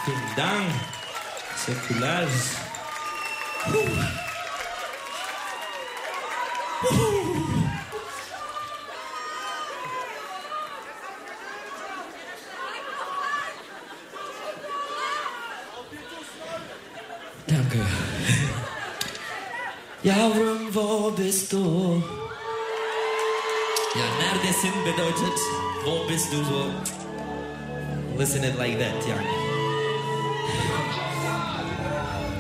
Vielen Dank. Säkulars. Danke. Yavrum, wo bist du? Ja, Nerdesin bedeutet, wo bist du so? Listen it like that, ja.